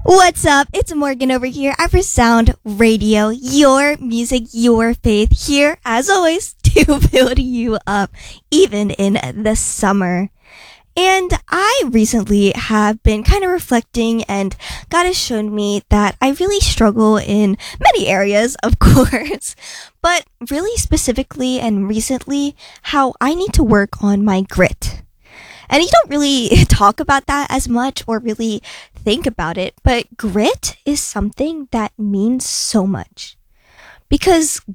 What's up? It's Morgan over here at Resound Radio, your music, your faith, here as always to build you up, even in the summer. And I recently have been kind of reflecting, and God has shown me that I really struggle in many areas, of course, but really specifically and recently, how I need to work on my grit. And you don't really talk about that as much or really think about it, but grit is something that means so much. Because